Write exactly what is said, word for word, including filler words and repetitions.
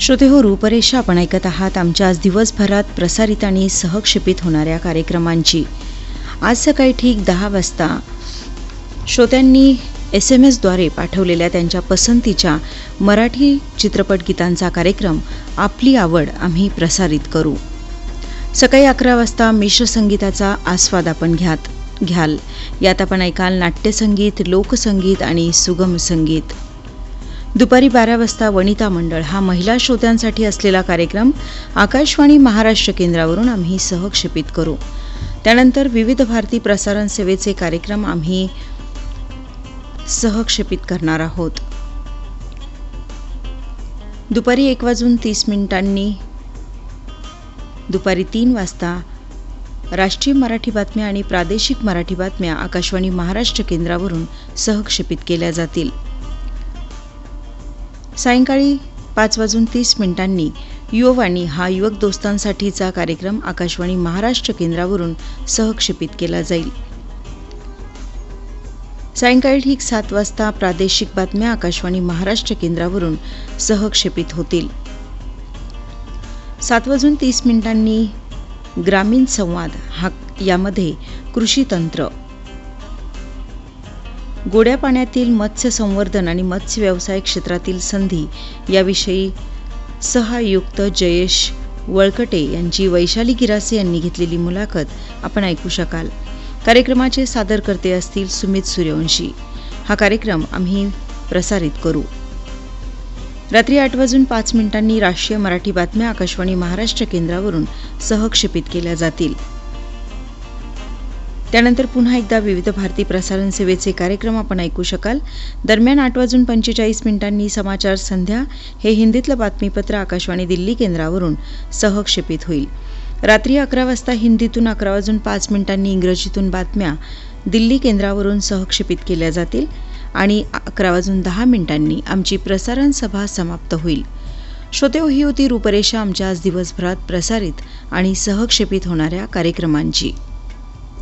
श्रोते हो, रूपरेषा आपण ऐकत आहात आमच्या आज दिवसभरात प्रसारित आणि सहक्षेपित होणाऱ्या कार्यक्रमांची. आज सकाळी ठीक दहा वाजता श्रोत्यांनी एस एम एसद्वारे पाठवलेल्या त्यांच्या पसंतीच्या मराठी चित्रपट गीतांचा कार्यक्रम आपली आवड आम्ही प्रसारित करू. सकाळी अकरा वाजता मिश्र संगीताचा आस्वाद आपण घ्यात घ्याल. यात आपण ऐकाल नाट्यसंगीत, लोकसंगीत आणि सुगम संगीत. दुपारी बारा वाजता वनिता मंडळ हा महिला श्रोत्यांसाठी असलेला कार्यक्रम आकाशवाणी महाराष्ट्र केंद्रावरून आम्ही सहक्षेपित करू. त्यानंतर विविध भारती प्रसारण सेवेचे कार्यक्रम आम्ही सहक्षेपित करणार आहोत. दुपारी एक वाजून तीस मिनिटांनी दुपारी तीन वाजता राष्ट्रीय मराठी बातम्या आणि प्रादेशिक मराठी बातम्या आकाशवाणी महाराष्ट्र केंद्रावरून सहक्षेपित केल्या जातील. सायंकाळी पाच वाजून तीस मिनिटांनी युववाणी हा युवक दोस्तांसाठीचा कार्यक्रम आकाशवाणी महाराष्ट्र केंद्रावरून सहक्षेपित केला जाईल. सायंकाळी ठीक सात वाजता प्रादेशिक बातम्या आकाशवाणी महाराष्ट्र केंद्रावरून सहक्षेपित होतील. सात वाजून तीस मिनिटांनी ग्रामीण संवाद हा यामध्ये कृषी तंत्र, गोड्या पाण्यातील मत्स्य संवर्धन आणि मत्स्य व्यवसाय क्षेत्रातील संधी याविषयी सहआयुक्त जयेश वळकटे यांची वैशाली गिरासे यांनी घेतलेली मुलाखत आपण ऐकू शकाल. कार्यक्रमाचे सादरकर्ते असतील सुमित सूर्यवंशी. हा कार्यक्रम आम्ही प्रसारित करू. रात्री आठ वाजून पाच मिनिटांनी राष्ट्रीय मराठी बातम्या आकाशवाणी महाराष्ट्र केंद्रावरून सहक्षेपित केल्या जातील. त्यानंतर पुन्हा एकदा विविध भारती प्रसारण सेवेचे कार्यक्रम आपण ऐकू शकाल. दरम्यान आठ वाजून पंचेचाळीस मिनिटांनी समाचार संध्या हे हिंदीतलं बातमीपत्र आकाशवाणी दिल्ली केंद्रावरून सहक्षेपित होईल. रात्री अकरा वाजता हिंदीतून अकरा वाजून पाच मिनिटांनी इंग्रजीतून बातम्या दिल्ली केंद्रावरून सहक्षेपित केल्या जातील आणि अकरा वाजून दहा मिनिटांनी आमची प्रसारण सभा समाप्त होईल. श्रोतेहो, ही होती रूपरेषा आमच्या आज दिवसभरात प्रसारित आणि सहक्षेपित होणाऱ्या कार्यक्रमांची.